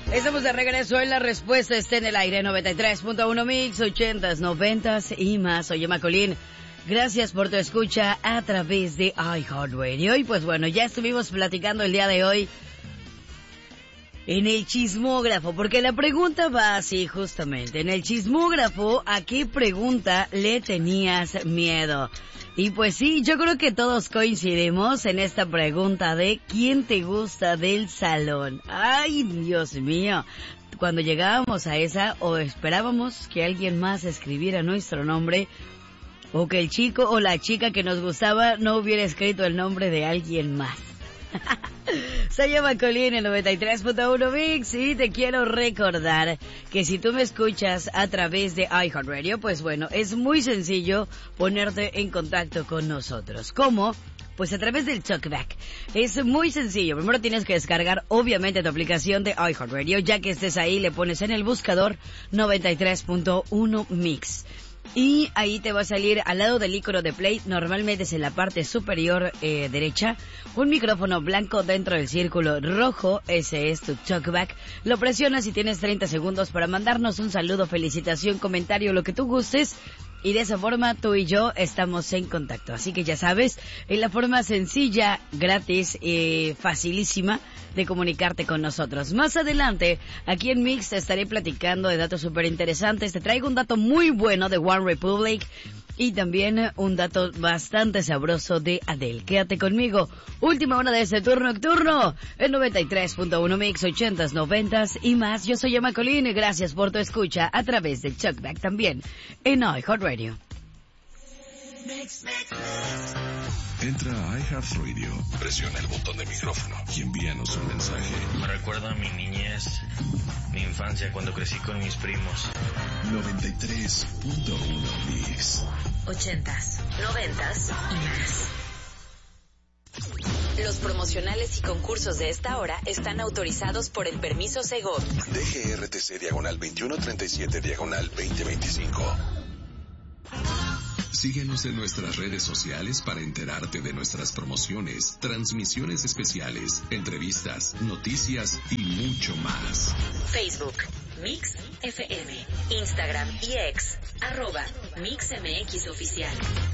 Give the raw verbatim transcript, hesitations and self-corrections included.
Estamos de regreso en La Respuesta, está en el aire, noventa y tres punto uno Mix, ochentas, noventas y más. Soy Emma Colín. Gracias por tu escucha a través de iHeartRadio. Y pues bueno, ya estuvimos platicando el día de hoy en el chismógrafo, porque la pregunta va así justamente. En el chismógrafo, ¿a qué pregunta le tenías miedo? Y pues sí, yo creo que todos coincidimos en esta pregunta de ¿quién te gusta del salón? Ay, Dios mío. Cuando llegábamos a esa, o esperábamos que alguien más escribiera nuestro nombre, o que el chico o la chica que nos gustaba no hubiera escrito el nombre de alguien más. Soy Emma Colín en noventa y tres punto uno Mix y te quiero recordar que si tú me escuchas a través de iHeartRadio, pues bueno, es muy sencillo ponerte en contacto con nosotros. ¿Cómo? Pues a través del Talkback. Es muy sencillo. Primero tienes que descargar, obviamente, tu aplicación de iHeartRadio. Ya que estés ahí, le pones en el buscador noventa y tres punto uno Mix. Y ahí te va a salir al lado del icono de play, normalmente es en la parte superior eh, derecha, un micrófono blanco dentro del círculo rojo. Ese es tu talkback. Lo presionas y tienes treinta segundos para mandarnos un saludo, felicitación, comentario, lo que tú gustes. Y de esa forma tú y yo estamos en contacto. Así que ya sabes, es la forma sencilla, gratis y facilísima de comunicarte con nosotros. Más adelante, aquí en Mix te estaré platicando de datos súper interesantes. Te traigo un dato muy bueno de One Republic y también un dato bastante sabroso de Adele. Quédate conmigo. Última hora de este turno nocturno en noventa y tres punto uno Mix, ochentas, noventas y más. Yo soy Emma Colín y gracias por tu escucha a través del Talkback también en iHeartRadio. Entra a iHeartRadio, presiona el botón de micrófono y envíanos un mensaje. Me recuerda a mi niñez, mi infancia cuando crecí con mis primos. noventa y tres punto uno Mix. Ochentas, noventas y más. Los promocionales y concursos de esta hora están autorizados por el permiso Segov. D G R T C diagonal veintiuno treinta y siete diagonal veinte veinticinco. Síguenos en nuestras redes sociales para enterarte de nuestras promociones, transmisiones especiales, entrevistas, noticias y mucho más. Facebook, Mix F M, Instagram y X, arroba Mix M X Oficial.